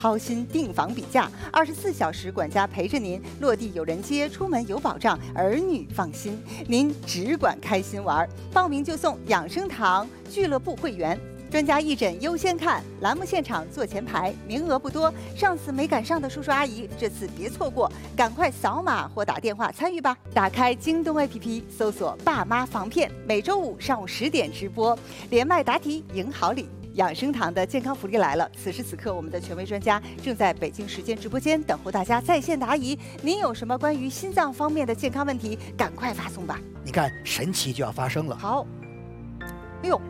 掏心订房比价，24小时管家陪着您，落地有人接，出门有保障，儿女放心，您只管开心玩。报名就送养生堂俱乐部会员。 专家义诊优先看，栏目现场坐前排，名额不多。上次没赶上的叔叔阿姨，这次别错过，赶快扫码或打电话参与吧。打开京东 APP， 搜索“爸妈防骗”，每周五上午10点直播，连麦答题赢好礼。养生堂的健康福利来了！此时此刻，我们的权威专家正在北京时间直播间等候大家在线答疑。您有什么关于心脏方面的健康问题，赶快发送吧。 你看，神奇就要发生了。 好，哎呦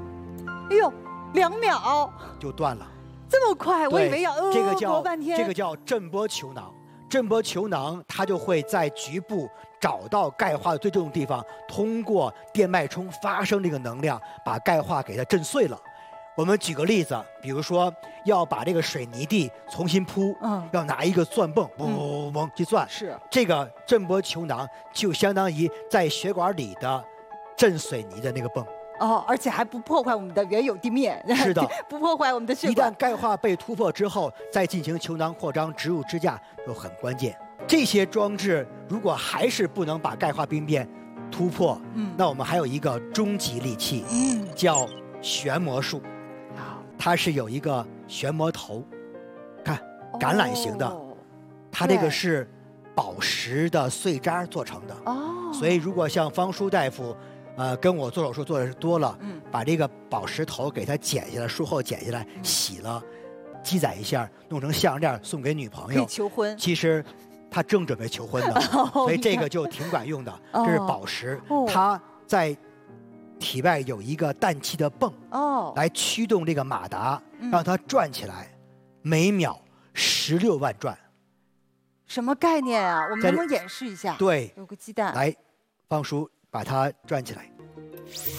，2秒就断了， 这么快？我以为要这个叫半天。 这个叫震波球囊，震波球囊它就会在局部找到钙化的最重的地方，通过电脉冲发生这个能量，把钙化给它震碎了。我们举个例子，比如说要把这个水泥地重新铺，要拿一个钻泵，嘣去钻。 是这个震波球囊就相当于在血管里的震水泥的那个泵。 哦，而且还不破坏我们的原有地面， 是的， 不破坏我们的血管。一旦钙化被突破之后，再进行球囊扩张、植入支架就很关键。这些装置如果还是不能把钙化病变突破，那我们还有一个终极利器，叫旋膜术。它是有一个旋膜头，看橄榄形的，它这个是宝石的碎渣做成的。所以如果像方舒大夫。 跟我做手术做的多了，把这个宝石头给它剪下来，术后剪下来，洗了，积攒一下，弄成项链送给女朋友， 可以求婚。 其实他正准备求婚呢，所以这个就挺管用的。这是宝石，它在体外有一个氮气的泵，来驱动这个马达，让它转起来，每秒16万转。 什么概念啊？我们能不能演示一下？ 对， 有个鸡蛋。 来，方叔。 把它转起来。